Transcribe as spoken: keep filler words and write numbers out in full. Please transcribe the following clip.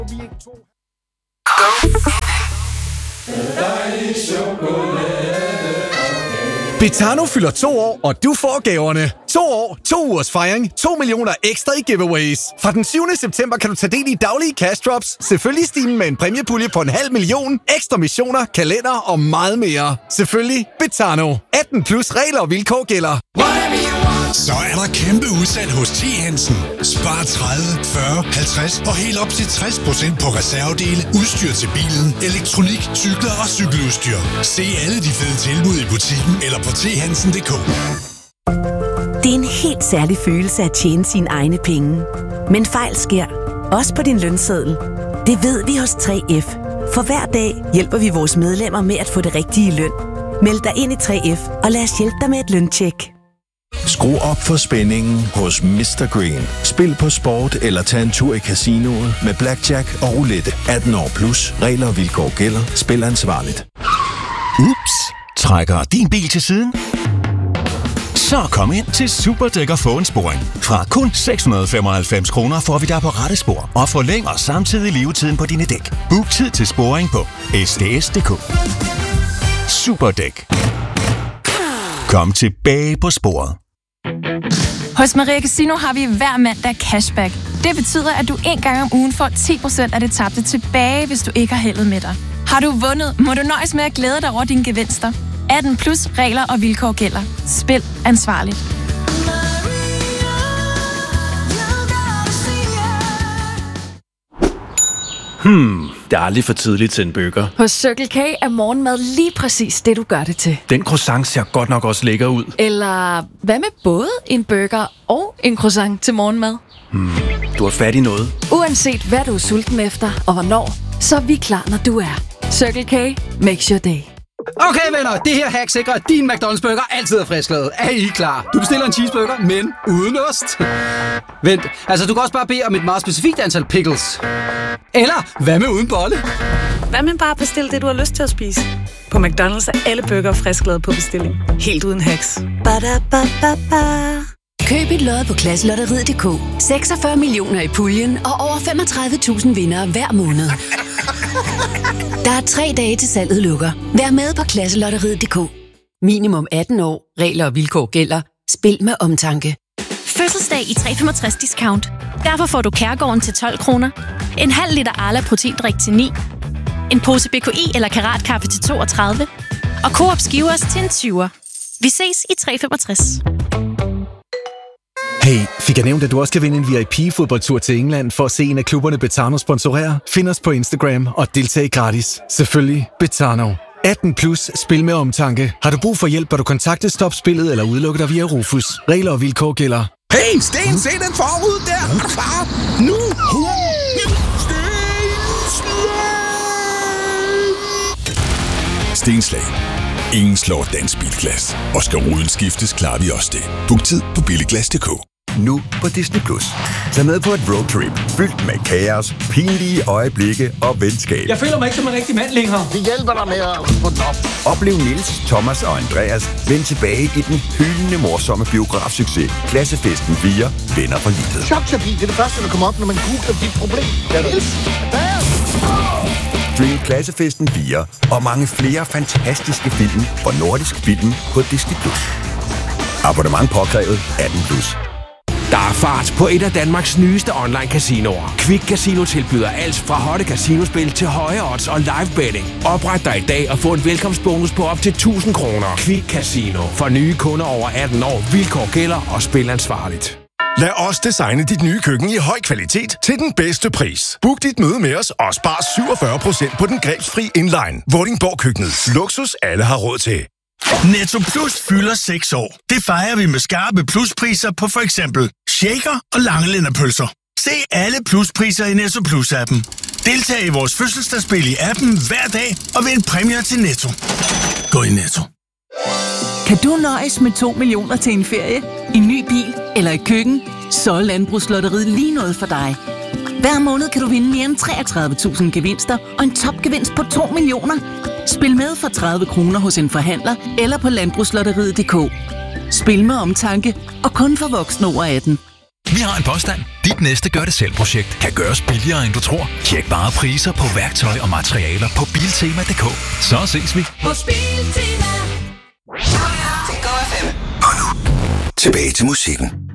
Betano fylder to år, og du får gaverne. To år, to ugers fejring, to millioner ekstra i giveaways. Fra den syvende september kan du tage del i daglige cash drops, selvfølgelig stigen med en præmiepulje på en halv million, ekstra missioner, kalender og meget mere. Selvfølgelig Betano. atten plus regler og vilkår gælder. Så er der kæmpe udsalg hos T. Hansen. Spar tredive, fyrre, halvtreds og helt op til tres procent på reservedele, udstyr til bilen, elektronik, cykler og cykeludstyr. Se alle de fede tilbud i butikken eller på t hansen punktum d k. Det er en helt særlig følelse at tjene sine egne penge. Men fejl sker, også på din lønseddel. Det ved vi hos tre F. For hver dag hjælper vi vores medlemmer med at få det rigtige løn. Meld dig ind i tre F og lad os hjælpe dig med et løntjek. Skru op for spændingen hos mister Green. Spil på sport eller tag en tur i casinoet med blackjack og roulette. atten år plus. Regler og vilkår gælder. Spil ansvarligt. Ups. Trækker din bil til siden? Så kom ind til Superdæk og få en sporing. Fra kun seks hundrede og femoghalvfems kroner får vi dig på rette spor og forlænger samtidig levetiden på dine dæk. Book tid til sporing på s d s punktum d k. Superdæk. Kom tilbage på sporet. Hos Maria Casino har vi hver mandag cashback. Det betyder, at du en gang om ugen får ti procent af det tabte tilbage, hvis du ikke har heldet med dig. Har du vundet, må du nøjes med at glæde dig over dine gevinster. atten plus regler og vilkår gælder. Spil ansvarligt. Hmm, det er aldrig for tidligt til en burger. Hos Circle K er morgenmad lige præcis det, du gør det til. Den croissant ser godt nok også lækker ud. Eller hvad med både en burger og en croissant til morgenmad? Hmm, du har fat i noget. Uanset hvad du er sulten efter og hvornår, så er vi klar, når du er. Circle K makes your day. Okay venner, det her hack sikrer, at din McDonald's burger altid er frisklavet. Er I klar? Du bestiller en cheeseburger, men uden ost. Vent, altså du kan også bare bede om et meget specifikt antal pickles. Eller hvad med uden bolle? Hvad med bare bestille det, du har lyst til at spise? På McDonald's er alle burger frisklavet på bestilling. Helt uden hacks. Ba-da-ba-ba-ba. Køb et lod på Klasselotteriet punktum d k. seksogfyrre millioner i puljen og over femogtredive tusind vindere hver måned. Der er tre dage til salget lukker. Vær med på Klasselotteriet punktum d k. Minimum atten år. Regler og vilkår gælder. Spil med omtanke. Fødselsdag i tre femogtres discount. Derfor får du Kærgården til tolv kroner. En halv liter Arla proteindrik til ni. En pose B K I eller Karatkaffe til toogtredive. Og Coop Skivers til en tyver. Vi ses i tre femogtres. Hey, fik jeg nævnt, at du også kan vinde en V I P-fodboldtur til England for at se en af klubberne Betano sponsorere? Find os på Instagram og deltag gratis. Selvfølgelig Betano. atten plus. Spil med omtanke. Har du brug for hjælp, bør du kontakte Stop Spillet eller udelukke dig via Rufus. Regler og vilkår gælder. Hey, Sten, se den forud der! Er du klar? Nu! Stenslag. Ingen slår dansk bilglas. Og skal ruden skiftes, klarer vi også det. Book tid på billiglas punktum d k. Nu på Disney Plus. Tag med på et roadtrip fyldt med kaos, pinlige øjeblikke og venskab. Jeg føler mig ikke som en rigtig mand længere. Vi hjælper dig med at få den op. Oplev Niels, Thomas og Andreas vende tilbage i den hyldende morsomme biografsucces Klassefesten fire. Venner for livet. Chok-chapi, det er det første, der kommer op, når man googler dit problem. Niels, Stream Klassefesten fire og mange flere fantastiske film fra Nordisk Film på Disney Plus. Abonnement påkrævet atten plus. Der er fart på et af Danmarks nyeste online casinoer. Quick Casino tilbyder alt fra hotte casinospil til høje odds og live betting. Opret dig i dag og få en velkomstbonus på op til tusind kroner. Quick Casino. For nye kunder over atten år. Vilkår gælder og spil ansvarligt. Lad os designe dit nye køkken i høj kvalitet til den bedste pris. Book dit møde med os og spar syvogfyrre procent på den grebsfri inline. Vordingborg Køkkenet. Luksus alle har råd til. Netto Plus fylder seks år. Det fejrer vi med skarpe pluspriser på for eksempel shaker og langelænderpølser. Se alle pluspriser i Netto Plus-appen. Deltag i vores fødselsdagsspil i appen hver dag og vind præmier til Netto. Gå i Netto. Kan du nøjes med to millioner til en ferie, en ny bil eller et køkken? Så er Landbrugslotteriet lige noget for dig. Hver måned kan du vinde mere end treogtredive tusind gevinster og en topgevinst på to millioner. Spil med for tredive kroner hos en forhandler eller på landbrugslotteriet punktum d k. Spil med omtanke og kun for voksne over atten. Vi har en påstand. Dit næste gør-det-selv-projekt kan gøres billigere, end du tror. Tjek bare priser på værktøj og materialer på biltema punktum d k. Så ses vi. Hos Biltema. Og nu, tilbage til musikken.